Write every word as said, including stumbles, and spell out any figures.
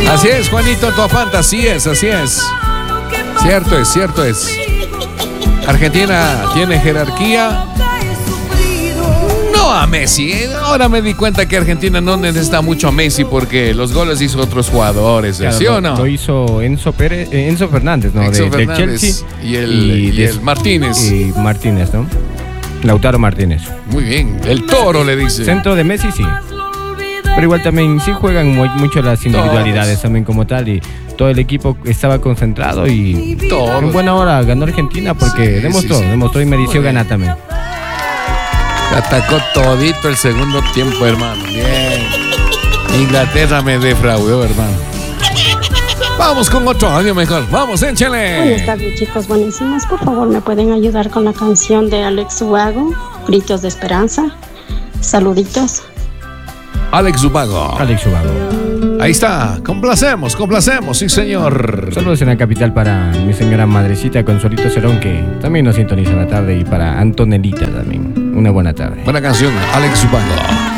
Así es, Juanito Tofanta, así es, así es. Cierto es, cierto es. Argentina tiene jerarquía. No a Messi. Ahora me di cuenta que Argentina no necesita mucho a Messi porque los goles hizo otros jugadores, Claro, ¿sí o no? Lo hizo Enzo Pérez, eh, Enzo Fernández, ¿no? Enzo de, de Fernández Chelsea. y el, y, y de- el Martínez. Y Martínez, ¿no? Lautaro Martínez. Muy bien. El Toro le dice. Centro de Messi, sí. Pero igual también sí juegan muy- mucho las individualidades Todos. también como tal. Y todo el equipo estaba concentrado y Todos. en buena hora ganó Argentina porque Sí, demostró, sí, sí. demostró y mereció Muy bien. ganar también. Atacó todito el segundo tiempo, hermano. Bien. Inglaterra me defraudó, hermano. Vamos con otro audio mejor. Vamos, Buenas échale. tardes, chicos buenísimos. Por favor, ¿me pueden ayudar con la canción de Alex Ubago, Gritos de Esperanza? Saluditos. Alex Ubago. Alex Ubago. Ahí está. Complacemos, complacemos, sí, señor. Saludos en la capital para mi señora madrecita Consuelito Cerón, que también nos sintoniza en la tarde, y para Antonelita también. Una buena tarde. Buena canción, Alex Ubago.